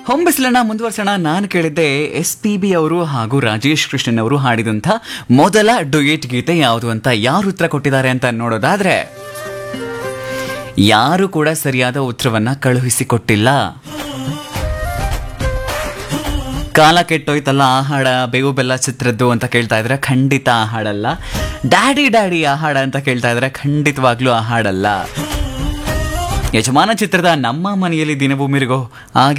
ಹೊಂಬಿಸ್ಲನ್ನ ಮುಂದುವರ್ಸೋಣ. ನಾನು ಕೇಳಿದ್ದೆ SPB ಅವರು ಹಾಗೂ ರಾಜೇಶ್ ಕೃಷ್ಣನ್ ಅವರು ಹಾಡಿದಂಥ ಮೊದಲ ಡುಯೆಟ್ ಗೀತೆ ಯಾವುದು ಅಂತ. ಯಾರು ಉತ್ತರ ಕೊಟ್ಟಿದ್ದಾರೆ ಅಂತ ನೋಡೋದಾದ್ರೆ ಯಾರು ಕೂಡ ಸರಿಯಾದ ಉತ್ತರವನ್ನ ಕಳುಹಿಸಿಕೊಟ್ಟಿಲ್ಲ. ಕಾಲ ಕೆಟ್ಟೋಯ್ತಲ್ಲ ಆ ಹಾಡ ಬೇವು ಬೆಲ್ಲ ಚಿತ್ರದ್ದು ಅಂತ ಕೇಳ್ತಾ ಇದ್ರೆ ಖಂಡಿತ ಆ ಹಾಡಲ್ಲ. ಡ್ಯಾಡಿ ಡ್ಯಾಡಿ ಆ ಹಾಡ ಅಂತ ಕೇಳ್ತಾ ಇದ್ರೆ ಖಂಡಿತವಾಗ್ಲೂ ಆ ಹಾಡಲ್ಲ. ಯಜಮಾನ ಚಿತ್ರದ ನಮ್ಮ ಮನೆಯಲ್ಲಿ ದಿನವೂ ಮಿರುಗೋ